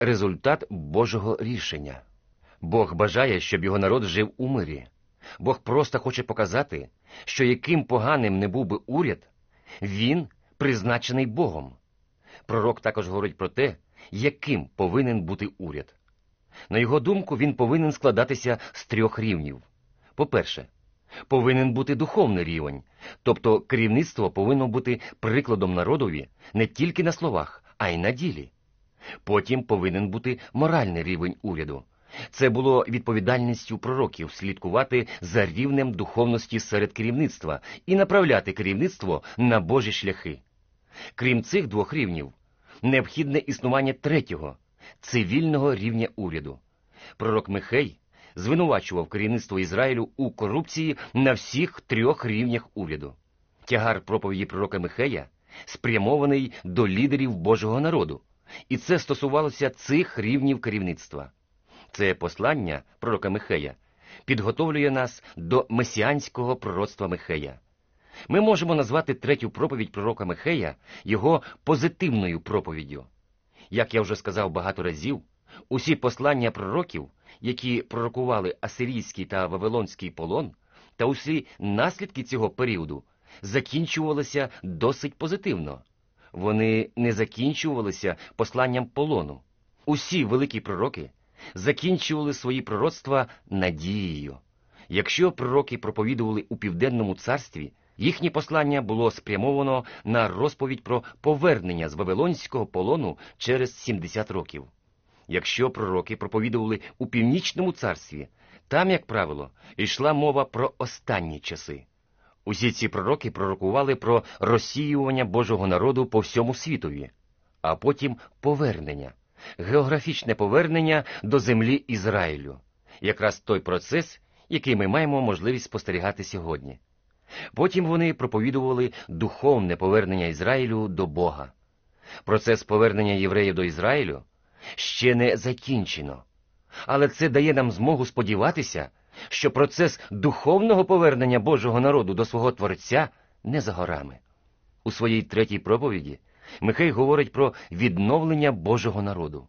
результат Божого рішення. Бог бажає, щоб його народ жив у мирі. Бог просто хоче показати, що яким поганим не був би уряд, він призначений Богом. Пророк також говорить про те, яким повинен бути уряд. На його думку, він повинен складатися з 3 рівнів. По-перше, повинен бути духовний рівень, тобто керівництво повинно бути прикладом народові не тільки на словах, а й на ділі. Потім повинен бути моральний рівень уряду. Це було відповідальністю пророків слідкувати за рівнем духовності серед керівництва і направляти керівництво на Божі шляхи. Крім цих 2 рівнів, необхідне існування 3-го, цивільного рівня уряду. Пророк Михей звинувачував керівництво Ізраїлю у корупції на всіх 3 рівнях уряду. Тягар проповіді пророка Михея спрямований до лідерів Божого народу, і це стосувалося цих рівнів керівництва. Це послання пророка Михея підготовлює нас до месіанського пророцтва Михея. Ми можемо назвати 3-ю проповідь пророка Михея його позитивною проповіддю. Як я вже сказав багато разів, усі послання пророків, які пророкували асирійський та вавилонський полон, та усі наслідки цього періоду закінчувалися досить позитивно. Вони не закінчувалися посланням полону. Усі великі пророки закінчували свої пророцтва надією. Якщо пророки проповідували у Південному царстві, їхнє послання було спрямовано на розповідь про повернення з вавилонського полону через 70 років. Якщо пророки проповідували у Північному царстві, там, як правило, йшла мова про останні часи. Усі ці пророки пророкували про розсіювання Божого народу по всьому світові, а потім повернення, географічне повернення до землі Ізраїлю. Якраз той процес, який ми маємо можливість спостерігати сьогодні. Потім вони проповідували духовне повернення Ізраїлю до Бога. Процес повернення євреїв до Ізраїлю ще не закінчено. Але це дає нам змогу сподіватися, що процес духовного повернення Божого народу до свого Творця не за горами. У своїй 3-й проповіді Михей говорить про відновлення Божого народу.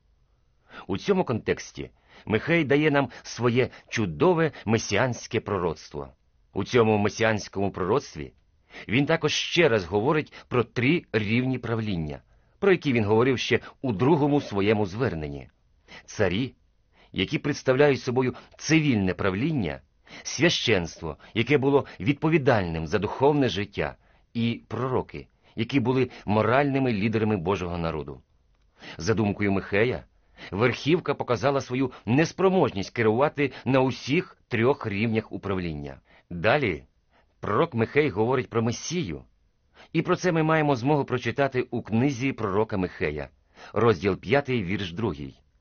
У цьому контексті Михей дає нам своє чудове месіанське пророцтво. У цьому месіанському пророцтві він також ще раз говорить про 3 рівні правління, про які він говорив ще у 2-му своєму зверненні. Царі, які представляють собою цивільне правління, священство, яке було відповідальним за духовне життя, і пророки, які були моральними лідерами Божого народу. За думкою Михея, верхівка показала свою неспроможність керувати на усіх 3 рівнях управління. Далі пророк Михей говорить про Месію, і про це ми маємо змогу прочитати у книзі пророка Михея, розділ 5, вірш 2.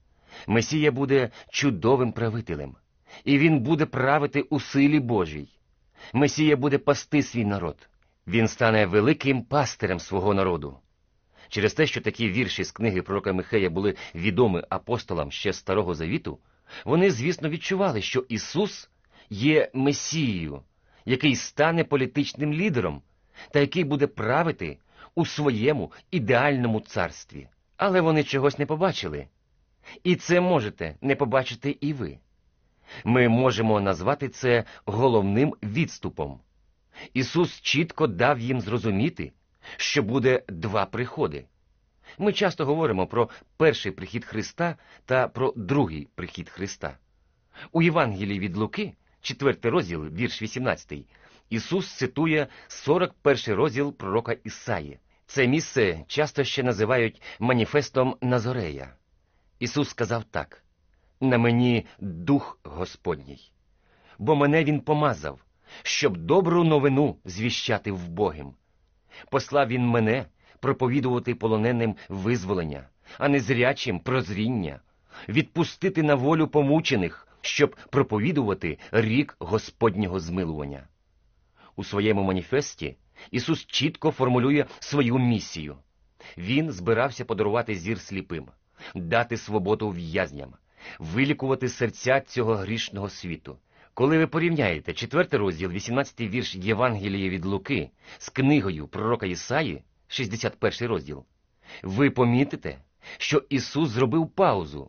Месія буде чудовим правителем, і він буде правити у силі Божій. Месія буде пасти свій народ. Він стане великим пастирем свого народу. Через те, що такі вірші з книги пророка Михея були відомі апостолам ще Старого Завіту, вони, звісно, відчували, що Ісус є Месією, який стане політичним лідером та який буде правити у своєму ідеальному царстві. Але вони чогось не побачили. І це можете не побачити і ви. Ми можемо назвати це головним відступом. Ісус чітко дав їм зрозуміти, що буде 2 приходи. Ми часто говоримо про перший прихід Христа та про другий прихід Христа. У Євангелії від Луки, 4 розділ, вірш 18, Ісус цитує 41 розділ пророка Ісаї. Це місце часто ще називають маніфестом Назорея. Ісус сказав так: «На мені Дух Господній, бо мене Він помазав, щоб добру новину звіщати вбогим. Послав Він мене проповідувати полоненим визволення, а незрячим прозріння, відпустити на волю помучених, щоб проповідувати рік Господнього змилування». У своєму маніфесті Ісус чітко формулює свою місію. Він збирався подарувати зір сліпим, дати свободу в'язням, вилікувати серця цього грішного світу. Коли ви порівняєте 4 розділ, 18 вірш Євангелія від Луки з книгою пророка Ісаї, 61 розділ, ви помітите, що Ісус зробив паузу,